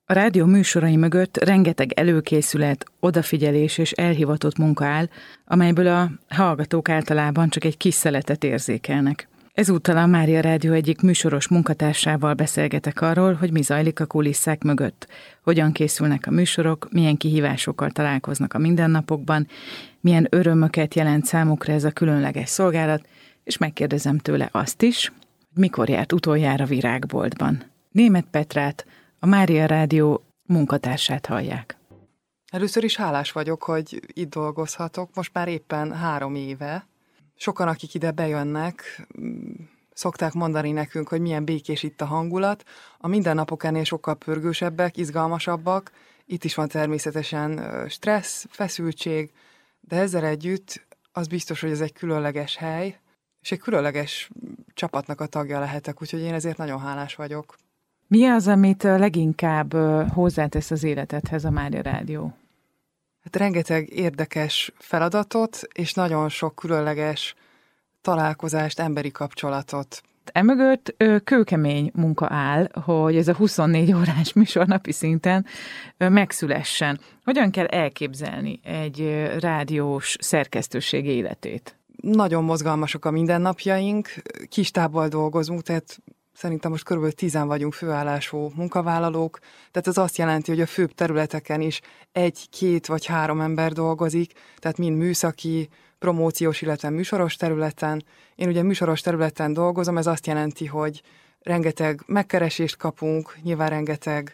A rádió műsorai mögött rengeteg előkészület, odafigyelés és elhivatott munka áll, amelyből a hallgatók általában csak egy kis szeletet érzékelnek. Ezúttal a Mária Rádió egyik műsoros munkatársával beszélgetek arról, hogy mi zajlik a kulisszák mögött, hogyan készülnek a műsorok, milyen kihívásokkal találkoznak a mindennapokban, milyen örömöket jelent számukra ez a különleges szolgálat, és megkérdezem tőle azt is, hogy mikor járt utoljára virágboltban. Németh Petrát, a Mária Rádió munkatársát hallják. Először is hálás vagyok, hogy itt dolgozhatok, most már éppen 3 éve. Sokan, akik ide bejönnek, szokták mondani nekünk, hogy milyen békés itt a hangulat. A mindennapok ennél sokkal pörgősebbek, izgalmasabbak. Itt is van természetesen stressz, feszültség, de ezzel együtt az biztos, hogy ez egy különleges hely, és egy különleges csapatnak a tagja lehetek, úgyhogy én ezért nagyon hálás vagyok. Mi az, amit leginkább hozzátesz az életedhez a Mária Rádió? Hát rengeteg érdekes feladatot, és nagyon sok különleges találkozást, emberi kapcsolatot. Emögött kőkemény munka áll, hogy ez a 24 órás műsor napi szinten megszülessen. Hogyan kell elképzelni egy rádiós szerkesztőség életét? Nagyon mozgalmasak a mindennapjaink, kis tábbal dolgozunk, tehát szerintem most kb. 10 vagyunk főállású munkavállalók, tehát ez azt jelenti, hogy a főbb területeken is 1, 2 vagy 3 ember dolgozik, tehát mind műszaki, promóciós, illetve műsoros területen. Én ugye műsoros területen dolgozom, ez azt jelenti, hogy rengeteg megkeresést kapunk, nyilván rengeteg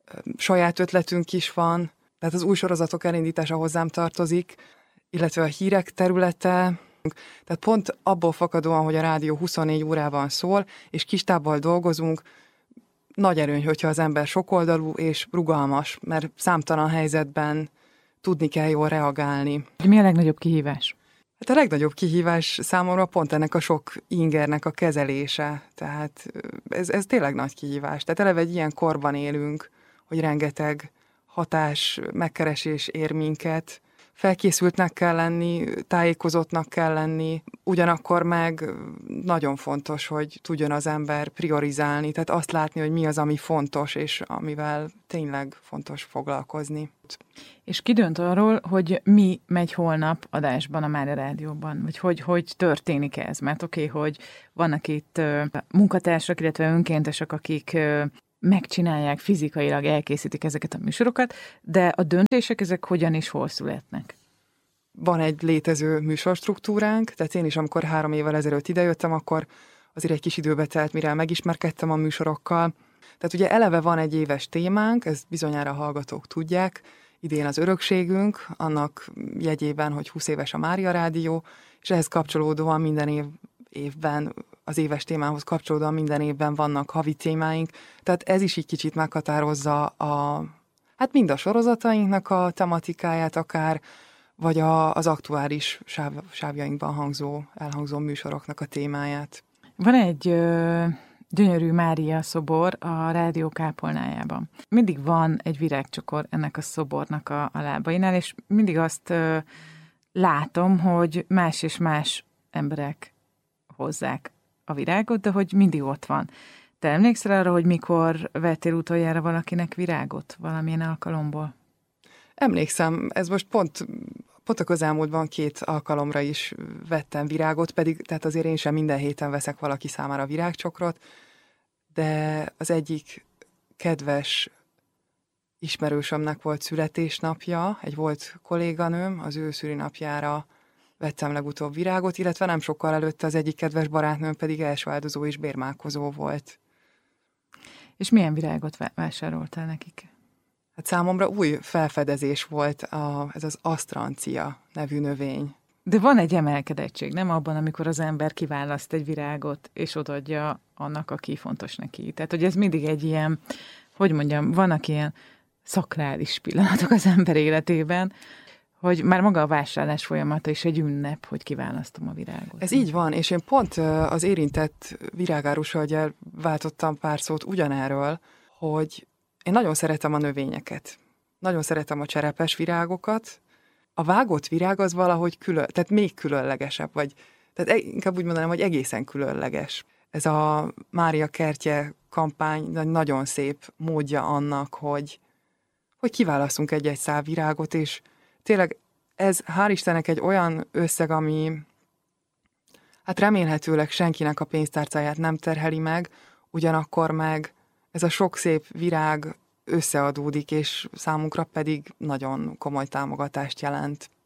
saját ötletünk is van, tehát az új sorozatok elindítása hozzám tartozik, illetve a hírek területe. Tehát pont abból fakadóan, hogy a rádió 24 órában szól, és kis tábbal dolgozunk, nagy erőny, hogyha az ember sokoldalú és rugalmas, mert számtalan helyzetben tudni kell jól reagálni. Mi a legnagyobb kihívás? Hát a legnagyobb kihívás számomra pont ennek a sok ingernek a kezelése. Tehát ez tényleg nagy kihívás. Tehát eleve egy ilyen korban élünk, hogy rengeteg hatás, megkeresés ér minket. Felkészültnek kell lenni, tájékozottnak kell lenni, ugyanakkor meg nagyon fontos, hogy tudjon az ember priorizálni, tehát azt látni, hogy mi az, ami fontos, és amivel tényleg fontos foglalkozni. És ki dönt arról, hogy mi megy holnap adásban a Mária Rádióban, vagy hogy történik ez? Mert hogy vannak itt munkatársak, illetve önkéntesek, akik megcsinálják, fizikailag elkészítik ezeket a műsorokat, de a döntések ezek hogyan és hol születnek? Van egy létező műsorstruktúránk, tehát én is, amikor 3 évvel ezelőtt idejöttem, akkor azért egy kis időbe telt, mire megismerkedtem a műsorokkal. Tehát ugye eleve van egy éves témánk, ezt bizonyára a hallgatók tudják, idén az örökségünk, annak jegyében, hogy 20 éves a Mária Rádió, és ehhez kapcsolódóan minden évben az éves témához kapcsolódóan minden évben vannak havi témáink, tehát ez is így kicsit meghatározza hát mind a sorozatainknak a tematikáját akár, vagy az aktuális sávjainkban elhangzó műsoroknak a témáját. Van egy gyönyörű Mária szobor a rádió kápolnájában. Mindig van egy virágcsokor ennek a szobornak a lábainál, és mindig azt látom, hogy más és más emberek hozzák a virágot, de hogy mindig ott van. Te emlékszel arra, hogy mikor vettél utoljára valakinek virágot valamilyen alkalomból? Emlékszem, ez most pont a közelmúltban 2 alkalomra is vettem virágot, pedig tehát azért én sem minden héten veszek valaki számára virágcsokrot, de az egyik kedves ismerősömnek volt születésnapja, egy volt kolléganőm, az ő szülinapjára vettem legutóbb virágot, illetve nem sokkal előtte az egyik kedves barátnőm pedig elsváldozó és bérmálkozó volt. És milyen virágot vásároltál nekik? Hát számomra új felfedezés volt ez az asztrancia nevű növény. De van egy emelkedettség, nem abban, amikor az ember kiválaszt egy virágot, és odaadja annak, aki fontos neki. Tehát, hogy ez mindig egy ilyen, hogy mondjam, vannak ilyen szakrális pillanatok az ember életében, hogy már maga a vásárlás folyamata is egy ünnep, hogy kiválasztom a virágot. Ez így van, és én pont az érintett virágárus hölgyel váltottam pár szót ugyanerről, hogy én nagyon szeretem a növényeket. Nagyon szeretem a cserepes virágokat. A vágott virág az valahogy tehát még különlegesebb, tehát inkább úgy mondanám, hogy egészen különleges. Ez a Mária kertje kampány nagyon szép módja annak, hogy kiválasztunk egy-egy szál virágot, és tényleg ez hál' Istennek egy olyan összeg, ami hát remélhetőleg senkinek a pénztárcáját nem terheli meg, ugyanakkor meg ez a sok szép virág összeadódik, és számunkra pedig nagyon komoly támogatást jelent.